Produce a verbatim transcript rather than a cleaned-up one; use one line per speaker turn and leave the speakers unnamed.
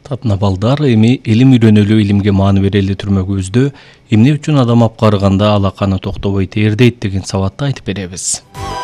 Татына балдар эми илим үйрөнөлү, илимге мааны берели түрмөгүбүздө эмне үчүн адам апкарыганда алаканы токтобой тердейт деген сабатты айтып беребиз.